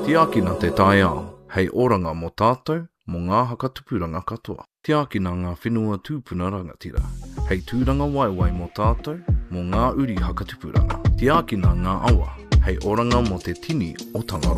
Tiakina te tae ao, hei oranga mō tātou, mō ngā hakatupuranga katoa. Tiakina ngā whenua tūpuna rangatira, hei tūranga waiwai mō tātou, mō ngā uri hakatupuranga. Tiakina ngā awa, hei oranga mō te tini o Tangaroa.